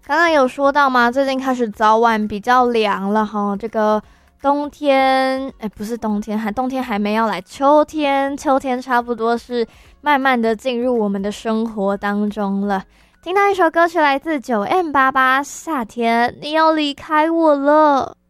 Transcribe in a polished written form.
刚刚有说到吗？最近开始早晚比较凉了哈，这个冬天，不是冬天，冬天还没要来，秋天差不多是慢慢的进入我们的生活当中了。听到一首歌曲来自9M88夏天，你要离开我了。